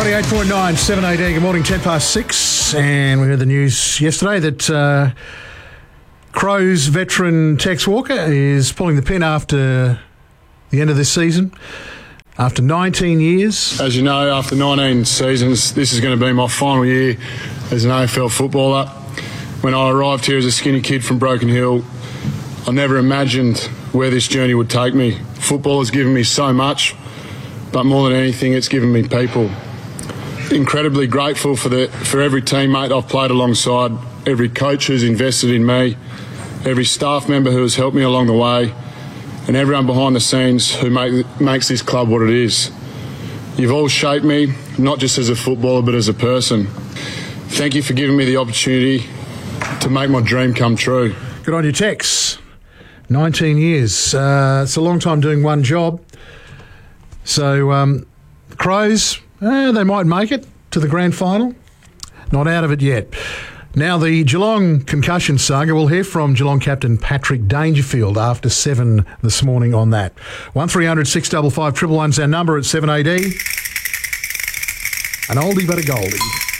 98.9, 7AD, good morning, 10 past 6. And we heard the news yesterday that Crows veteran Tex Walker is pulling the pin after the end of this season, after 19 years. As you know, after 19 seasons, this is going to be my final year as an AFL footballer. When I arrived here as a skinny kid from Broken Hill, I never imagined where this journey would take me. Football has given me so much, but more than anything, it's given me people. Incredibly grateful for every teammate I've played alongside, every coach who's invested in me, every staff member who has helped me along the way, and everyone behind the scenes who makes this club what it is. You've all shaped me, not just as a footballer, but as a person. Thank you for giving me the opportunity to make my dream come true. Good on you, Tex. 19 years. It's a long time doing one job. So, Crows, they might make it to the grand final. Not out of it yet. Now, the Geelong concussion saga, we'll hear from Geelong captain Patrick Dangerfield after 7 this morning on that. 1300 655 111's our number at 7AD. An oldie but a goldie.